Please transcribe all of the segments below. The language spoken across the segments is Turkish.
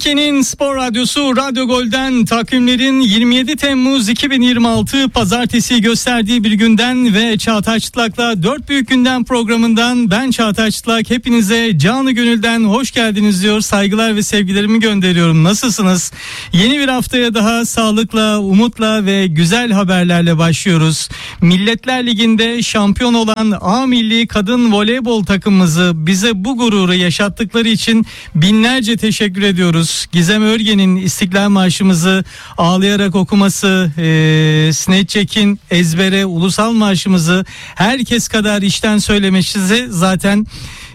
Türkiye'nin spor radyosu Radyo Gol'den takvimlerin 27 Temmuz 2026 Pazartesi gösterdiği bir günden ve Çağatay Çıtlak'la 4 Büyük Gündem programından ben Çağatay Çıtlak hepinize canı gönülden hoş geldiniz diyor. Saygılar ve sevgilerimi gönderiyorum. Nasılsınız? Yeni bir haftaya daha sağlıkla, umutla ve güzel haberlerle başlıyoruz. Milletler Ligi'nde şampiyon olan A Milli Kadın Voleybol takımımızı bize bu gururu yaşattıkları için binlerce teşekkür ediyoruz. Gizem Örgen'in İstiklal Marşımızı ağlayarak okuması, Sinet Çek'in ezbere Ulusal Marşımızı herkes kadar içten söylemesi zaten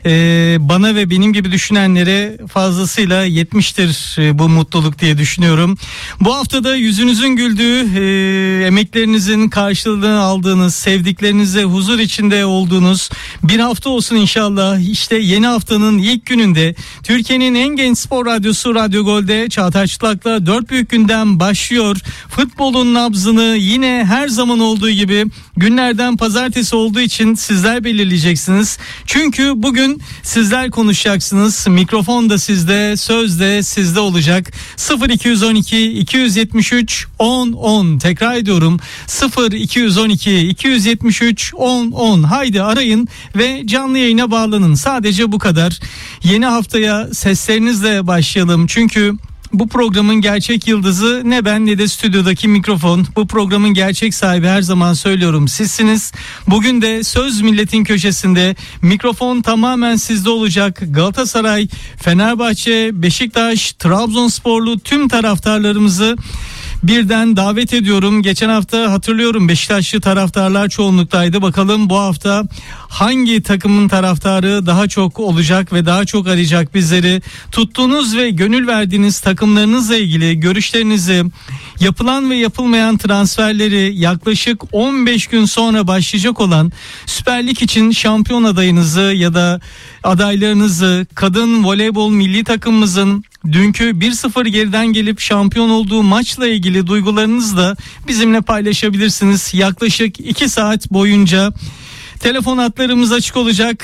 bana ve benim gibi düşünenlere fazlasıyla yetmiştir bu mutluluk diye düşünüyorum. Bu haftada yüzünüzün güldüğü, emeklerinizin karşılığını aldığınız, sevdiklerinize huzur içinde olduğunuz bir hafta olsun inşallah. İşte yeni haftanın ilk gününde Türkiye'nin en genç spor radyosu Radyo Gol'de Çağatay Çıtlak'la 4 Büyük Gündem başlıyor. Futbolun nabzını yine her zaman olduğu gibi günlerden pazartesi olduğu için sizler belirleyeceksiniz. Çünkü bugün sizler konuşacaksınız. Mikrofon da sizde, söz de sizde olacak. 0212 273 10 10. Tekrar ediyorum. 0212 273 10 10. Haydi arayın ve canlı yayına bağlanın. Sadece bu kadar. Yeni haftaya seslerinizle başlayalım. Çünkü bu programın gerçek yıldızı ne ben ne de stüdyodaki mikrofon. Bu programın gerçek sahibi her zaman söylüyorum sizsiniz. Bugün de Söz Milletin Köşesi'nde mikrofon tamamen sizde olacak. Galatasaray, Fenerbahçe, Beşiktaş, Trabzonsporlu tüm taraftarlarımızı birden davet ediyorum. Geçen hafta hatırlıyorum Beşiktaşlı taraftarlar çoğunluktaydı. Bakalım bu hafta hangi takımın taraftarı daha çok olacak ve daha çok arayacak bizleri. Tuttuğunuz ve gönül verdiğiniz takımlarınızla ilgili görüşlerinizi, yapılan ve yapılmayan transferleri, yaklaşık 15 gün sonra başlayacak olan Süper Lig için şampiyon adayınızı ya da adaylarınızı, kadın voleybol milli takımımızın dünkü 1-0 geriden gelip şampiyon olduğu maçla ilgili duygularınızı da bizimle paylaşabilirsiniz. Yaklaşık 2 saat boyunca telefon hatlarımız açık olacak.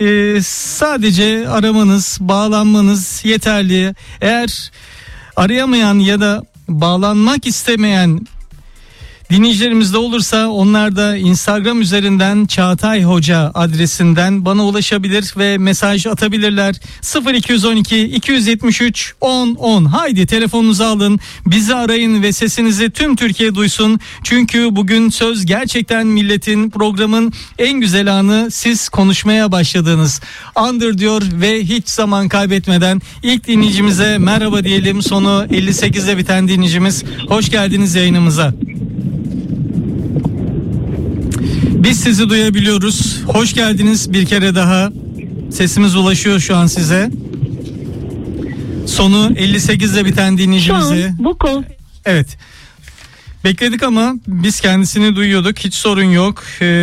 Sadece aramanız, bağlanmanız yeterli. Eğer arayamayan ya da bağlanmak istemeyen dinleyicilerimiz de olursa onlar da Instagram üzerinden Çağatay Hoca adresinden bana ulaşabilir ve mesaj atabilirler. 0212 273 10 10. Haydi telefonunuzu alın, bizi arayın ve sesinizi tüm Türkiye duysun. Çünkü bugün söz gerçekten milletin, programın en güzel anı siz konuşmaya başladığınız andır diyor ve hiç zaman kaybetmeden ilk dinleyicimize merhaba diyelim. Sonu 58'de biten dinleyicimiz, hoş geldiniz yayınımıza. Biz sizi duyabiliyoruz. Hoş geldiniz bir kere daha. Sesimiz ulaşıyor şu an size. Sonu 58'de biten dinleyicimize. Bu kol. Evet. Bekledik ama biz kendisini duyuyorduk. Hiç sorun yok.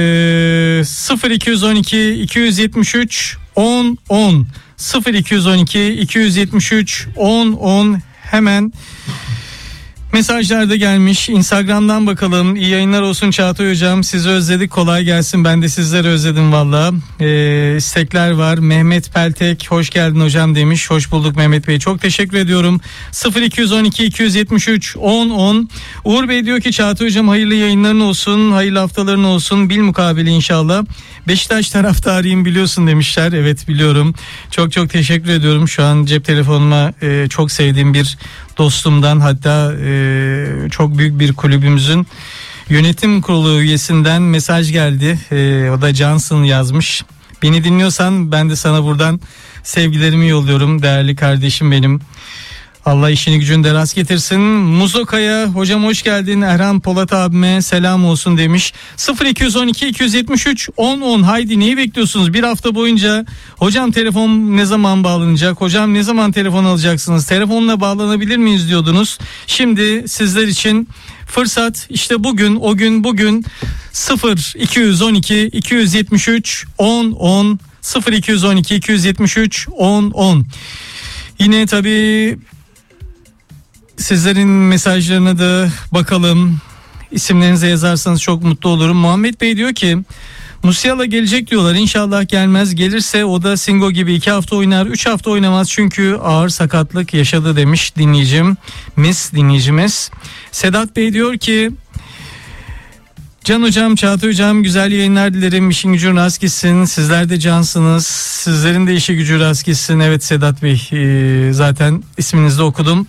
0212 273 10 10. 0212 273 10 10. Hemen mesajlar da gelmiş. Instagram'dan bakalım. İyi yayınlar olsun Çağatay Hocam. Sizi özledik. Kolay gelsin. Ben de sizleri özledim valla. İstekler var. Mehmet Peltek hoş geldin hocam demiş. Hoş bulduk Mehmet Bey. Çok teşekkür ediyorum. 0212 273 10 10. Uğur Bey diyor ki Çağatay Hocam hayırlı yayınların olsun. Hayırlı haftaların olsun. Bilmukabele inşallah. Beşiktaş taraftarıyım biliyorsun demişler. Evet biliyorum. Çok çok teşekkür ediyorum. Şu an cep telefonuma çok sevdiğim bir dostumdan, hatta çok büyük bir kulübümüzün yönetim kurulu üyesinden mesaj geldi. O da Johnson yazmış. Beni dinliyorsan ben de sana buradan sevgilerimi yolluyorum değerli kardeşim benim. Allah işini gücünü de rast getirsin. Muzokaya hocam hoş geldin. Erhan Polat abime selam olsun demiş. 0212 273 10 10. Haydi neyi bekliyorsunuz? Bir hafta boyunca hocam telefon ne zaman bağlanacak? Hocam ne zaman telefon alacaksınız? Telefonla bağlanabilir miyiz diyordunuz. Şimdi sizler için fırsat işte bugün, o gün bugün. 0212 273 10 10. 0212 273 10 10. Yine tabii sizlerin mesajlarına da bakalım. İsimlerinizi yazarsanız çok mutlu olurum. Muhammed Bey diyor ki Musiala gelecek diyorlar. İnşallah gelmez. Gelirse o da Singo gibi 2 hafta oynar. 3 hafta oynamaz çünkü ağır sakatlık yaşadı demiş dinleyicimiz. Sedat Bey diyor ki Can hocam, Çağatay hocam güzel yayınlar dilerim. İşin gücün rast gitsin. Sizler de cansınız. Sizlerin de işi gücü rast gitsin. Evet Sedat Bey, zaten isminizi de okudum.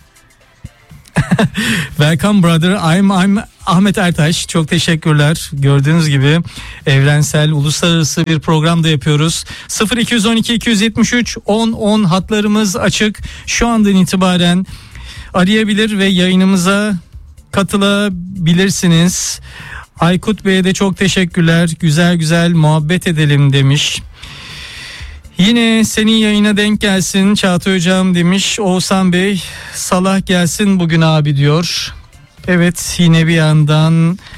Welcome brother. I'm Ahmet Ertaş. Çok teşekkürler. Gördüğünüz gibi evrensel, uluslararası bir programda yapıyoruz. 0212 273 10 hatlarımız açık. Şu andan itibaren arayabilir ve yayınımıza katılabilirsiniz. Aykut Bey'e de çok teşekkürler. Güzel muhabbet edelim demiş. Yine senin yayına denk gelsin Çağatay hocam demiş Oğuzhan Bey. Salah gelsin bugün abi diyor. Evet, yine bir yandan